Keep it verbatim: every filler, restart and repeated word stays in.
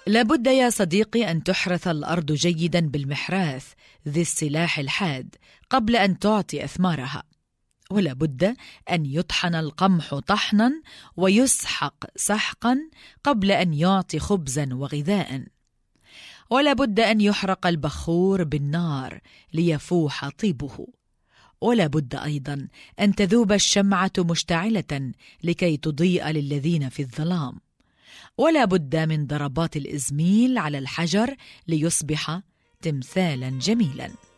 لابد يا صديقي أن تحرث الأرض جيداً بالمحراث ذي السلاح الحاد قبل أن تعطي أثمارها، ولا بد أن يطحن القمح طحناً ويسحق سحقاً قبل أن يعطي خبزاً وغذاءً، ولا بد أن يحرق البخور بالنار ليفوح طيبه، ولا بد أيضاً أن تذوب الشمعة مشتعلة لكي تضيء للذين في الظلام، ولا بد من ضربات الإزميل على الحجر ليصبح تمثالاً جميلاً.